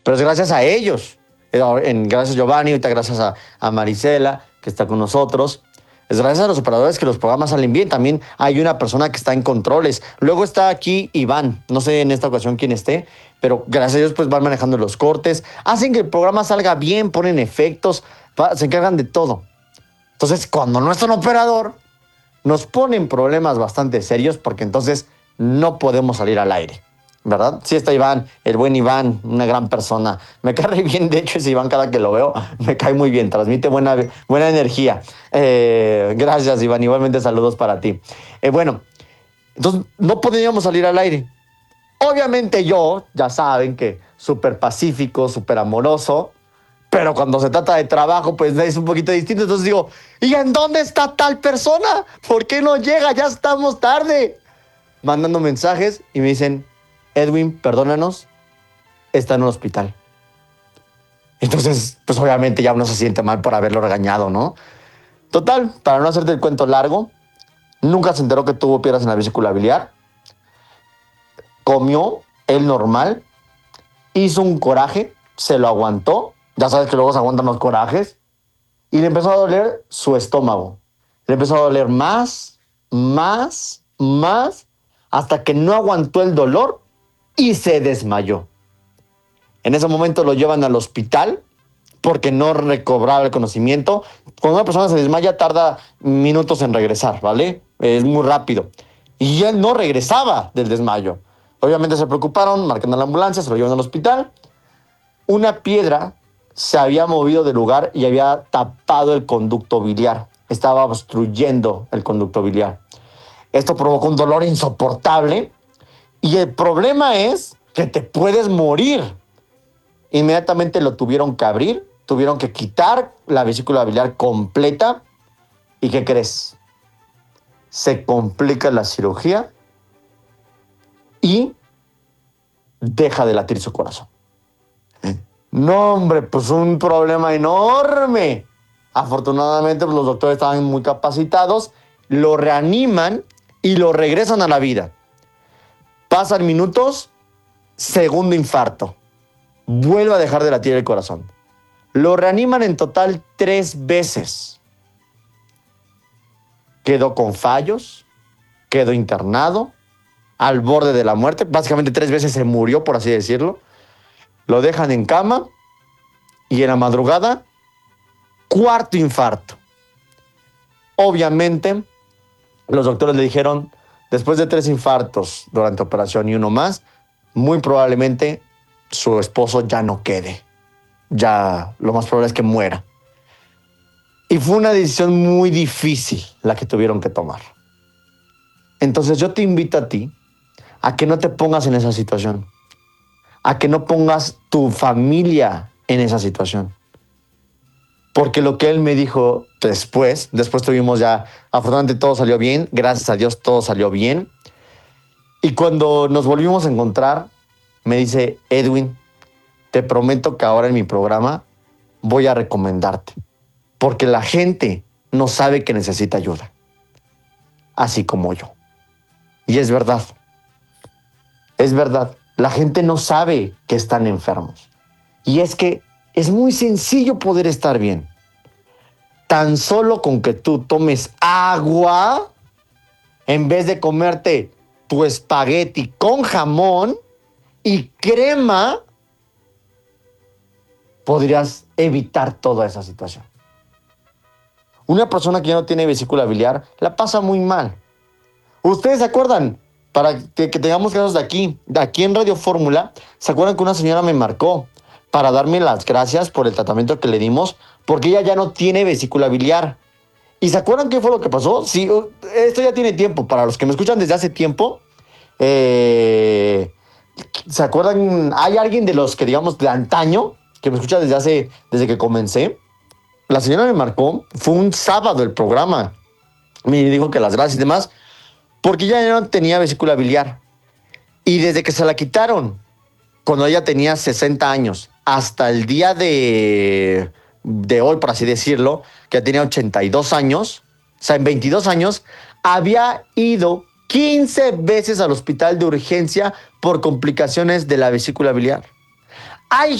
pero es gracias a ellos. Gracias a Giovanni, ahorita gracias a Marisela, que está con nosotros. Es gracias a los operadores que los programas salen bien. También hay una persona que está en controles. Luego está aquí Iván, no sé en esta ocasión quién esté, pero gracias a ellos pues van manejando los cortes, hacen que el programa salga bien, ponen efectos, se encargan de todo. Entonces, cuando no está un operador, nos ponen problemas bastante serios porque entonces no podemos salir al aire, ¿verdad? Sí está Iván, el buen Iván, una gran persona. Me cae bien, de hecho, ese Iván cada que lo veo, me cae muy bien, transmite buena energía. Gracias, Iván, igualmente saludos para ti. Bueno, entonces no podíamos salir al aire. Obviamente yo, ya saben que súper pacífico, súper amoroso, pero cuando se trata de trabajo, pues es un poquito distinto. Entonces digo, ¿y en dónde está tal persona? ¿Por qué no llega? Ya estamos tarde. Mandando mensajes y me dicen, Edwin, perdónanos, está en un hospital. Entonces, pues obviamente ya uno se siente mal por haberlo regañado, ¿no? Total, para no hacerte el cuento largo, nunca se enteró que tuvo piedras en la vesícula biliar. Comió el normal, hizo un coraje, se lo aguantó. Ya sabes que luego se aguantan los corajes. Y le empezó a doler su estómago. Le empezó a doler más, hasta que no aguantó el dolor y se desmayó. En ese momento lo llevan al hospital porque no recobraba el conocimiento. Cuando una persona se desmaya tarda minutos en regresar, ¿vale? Es muy rápido. Y él no regresaba del desmayo. Obviamente se preocuparon, marcando la ambulancia, se lo llevan al hospital. Una piedra se había movido del lugar y había tapado el conducto biliar. Estaba obstruyendo el conducto biliar. Esto provocó un dolor insoportable y el problema es que te puedes morir. Inmediatamente lo tuvieron que abrir, tuvieron que quitar la vesícula biliar completa. ¿Y qué crees? Se complica la cirugía y deja de latir su corazón. No, hombre, pues un problema enorme. Afortunadamente, pues los doctores estaban muy capacitados, lo reaniman y lo regresan a la vida. Pasan minutos, segundo infarto. Vuelve a dejar de latir el corazón. Lo reaniman en total 3 veces. Quedó con fallos, quedó internado, al borde de la muerte. Básicamente 3 veces se murió, por así decirlo. Lo dejan en cama y en la madrugada, 4.º infarto. Obviamente, los doctores le dijeron, después de 3 infartos durante operación y uno más, muy probablemente su esposo ya no quede. Ya lo más probable es que muera. Y fue una decisión muy difícil la que tuvieron que tomar. Entonces yo te invito a ti a que no te pongas en esa situación. A que no pongas tu familia en esa situación. Porque lo que él me dijo después tuvimos ya, afortunadamente todo salió bien, gracias a Dios todo salió bien. Y cuando nos volvimos a encontrar, me dice, Edwin, te prometo que ahora en mi programa voy a recomendarte. Porque la gente no sabe que necesita ayuda. Así como yo. Y es verdad. Es verdad. La gente no sabe que están enfermos. Y es que es muy sencillo poder estar bien. Tan solo con que tú tomes agua en vez de comerte tu espagueti con jamón y crema, podrías evitar toda esa situación. Una persona que ya no tiene vesícula biliar la pasa muy mal. ¿Ustedes se acuerdan? Para que tengamos casos de aquí en Radio Fórmula, ¿se acuerdan que una señora me marcó para darme las gracias por el tratamiento que le dimos? Porque ella ya no tiene vesícula biliar. ¿Y se acuerdan qué fue lo que pasó? Sí, esto ya tiene tiempo. Para los que me escuchan desde hace tiempo, ¿se acuerdan? Hay alguien de los que, digamos, de antaño, que me escucha desde que comencé. La señora me marcó, fue un sábado el programa. Me dijo que las gracias y demás, porque ella ya no tenía vesícula biliar. Y desde que se la quitaron, cuando ella tenía 60 años, hasta el día de hoy, por así decirlo, que ya tenía 82 años, o sea, en 22 años, había ido 15 veces al hospital de urgencia por complicaciones de la vesícula biliar. Hay